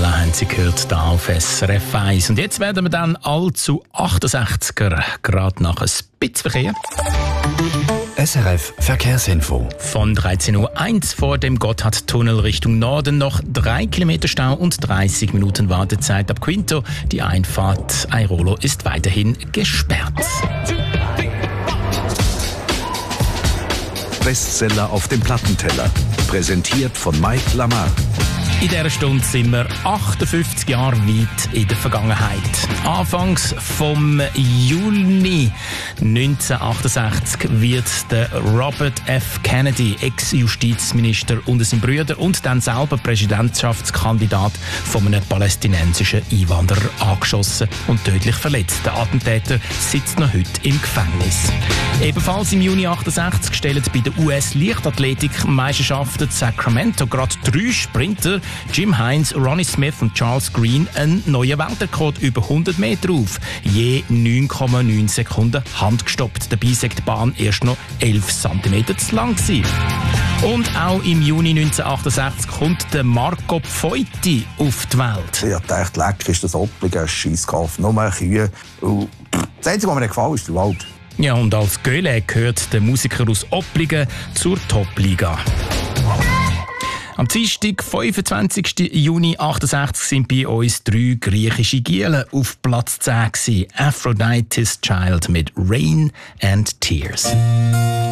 Lola haben Sie gehört, da auf SRF 1. Und jetzt werden wir dann allzu 68er, gerade nach ein bisschen Verkehr. SRF Verkehrsinfo. Von 13.01 Uhr vor dem Gotthardtunnel Richtung Norden noch 3 Kilometer Stau und 30 Minuten Wartezeit ab Quinto. Die Einfahrt Airolo ist weiterhin gesperrt. Bestseller auf dem Plattenteller. Präsentiert von Mike Lamar. In dieser Stunde sind wir 58 Jahre weit in der Vergangenheit. Anfangs vom Juni 1968 wird der Robert F. Kennedy, Ex-Justizminister und sein Bruder und dann selber Präsidentschaftskandidat von einem palästinensischen Einwanderer angeschossen und tödlich verletzt. Der Attentäter sitzt noch heute im Gefängnis. Ebenfalls im Juni 1968 stellen bei der US-Leichtathletik-Meisterschaften Sacramento gerade 3 Sprinter, Jim Hines, Ronnie Smith und Charles Green, einen neuen Weltrekord über 100 Meter auf. Je 9,9 Sekunden handgestoppt. Dabei sei die Bahn erst noch 11 cm zu lang gewesen. Und auch im Juni 1968 kommt der Marco Pfeuti auf die Welt. Ich dachte, leck ist das Oppligen, ein Scheisskauf, nur Kühe. Und das Einzige, was mir gefällt, ist der Wald. Ja, und als Göhle gehört der Musiker aus Oppligen zur Top-Liga. Am Dienstag, 25. Juni 1968, sind bei uns 3 griechische Gielen auf Platz 10 gewesen. Aphrodite's Child mit Rain and Tears.